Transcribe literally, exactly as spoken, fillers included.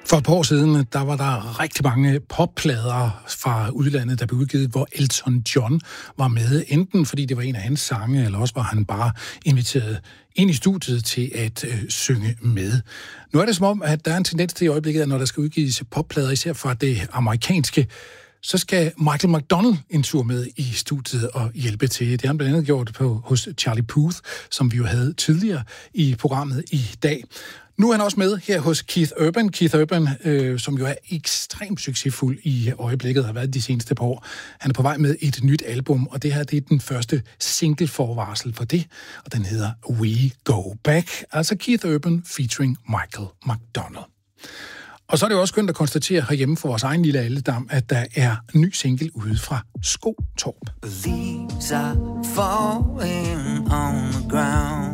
For et par år siden, der var der rigtig mange popplader fra udlandet, der blev udgivet, hvor Elton John var med. Enten fordi det var en af hans sange, eller også var han bare inviteret ind i studiet til at øh, synge med. Nu er det som om, at der er en tendens til i øjeblikket, at når der skal udgives popplader, især fra det amerikanske, så skal Michael McDonald en tur med i studiet og hjælpe til. Det har han blandt andet gjort på, hos Charlie Puth, som vi jo havde tidligere i programmet i dag. Nu er han også med her hos Keith Urban. Keith Urban, øh, som jo er ekstremt succesfuld i øjeblikket, har været de seneste par år. Han er på vej med et nyt album, og det her det er den første single-forvarsel for det, og den hedder We Go Back. Altså Keith Urban featuring Michael McDonald. Og så er det jo også skønt at konstatere herhjemme for vores egen lille alledam, at der er ny single ude fra Skotorp. Leaves are falling on the ground.